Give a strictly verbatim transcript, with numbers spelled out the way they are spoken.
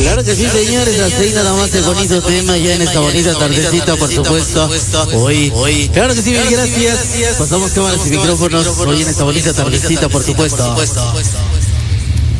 Claro que sí, señores, así nada más el bonito tema ya en esta bonita tardecita, por supuesto. Hoy, hoy. Claro que sí, bien, gracias. Pasamos cámaras y micrófonos hoy en esta bonita tardecita, por supuesto.